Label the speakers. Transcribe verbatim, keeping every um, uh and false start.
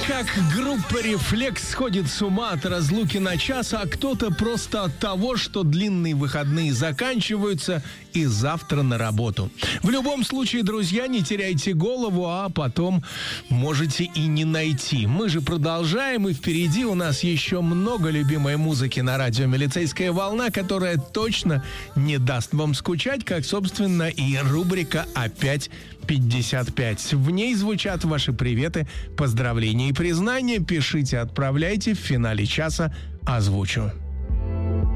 Speaker 1: как группа «Рефлекс» сходит с ума от разлуки на час, а кто-то просто от того, что длинные выходные заканчиваются и завтра на работу. В любом случае, друзья, не теряйте голову, а потом можете и не найти. Мы же продолжаем, и впереди у нас еще много любимой музыки на радио «Милицейская волна», которая точно не даст вам скучать, как, собственно, и рубрика «Опять пятьдесят пять». В ней звучат ваши приветы, поздравления и признания. Пишите, отправляйте, в финале часа озвучу.